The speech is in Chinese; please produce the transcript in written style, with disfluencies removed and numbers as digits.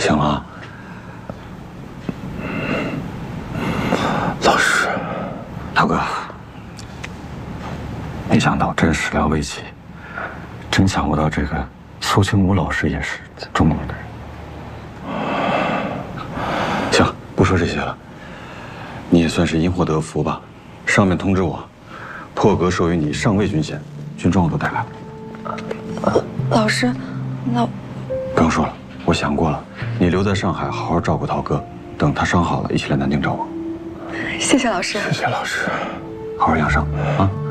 醒了。老师，涛哥，没想到真始料未及，真想不到这个苏清武老师也是中国的人。行，不说这些了，你也算是因祸得福吧。上面通知我，破格授予你上尉军衔，军装我都带来了。 老师，那不用说了，我想过了，你留在上海好好照顾涛哥，等他伤好了，一起来南京找我。 谢谢老师。 谢谢老师，好好养伤啊。